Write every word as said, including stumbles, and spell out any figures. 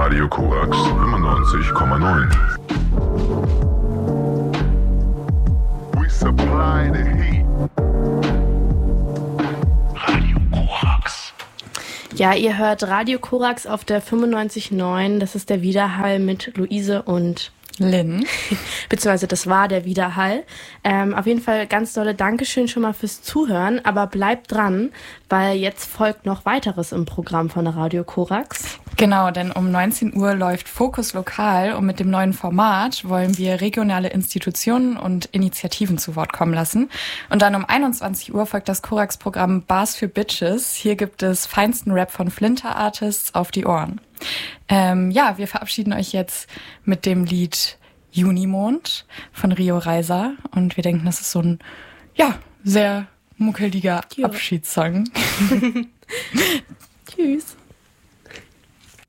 Radio Korax fünfundneunzig Komma neun. We supply the heat. Radio Korax. Ja, ihr hört Radio Korax auf der fünfundneunzig Komma neun. Das ist der Widerhall mit Luise und Lynn. Beziehungsweise das war der Widerhall. Ähm, auf jeden Fall ganz dolle Dankeschön schon mal fürs Zuhören, aber bleibt dran, weil jetzt folgt noch weiteres im Programm von der Radio Korax. Genau, denn um neunzehn Uhr läuft Fokus Lokal und mit dem neuen Format wollen wir regionale Institutionen und Initiativen zu Wort kommen lassen. Und dann um einundzwanzig Uhr folgt das Korax-Programm Bars für Bitches. Hier gibt es feinsten Rap von Flinter Artists auf die Ohren. Ähm, ja, wir verabschieden euch jetzt mit dem Lied Junimond von Rio Reiser und wir denken, das ist so ein, ja, sehr muckeliger ja. Abschiedssong. Tschüss.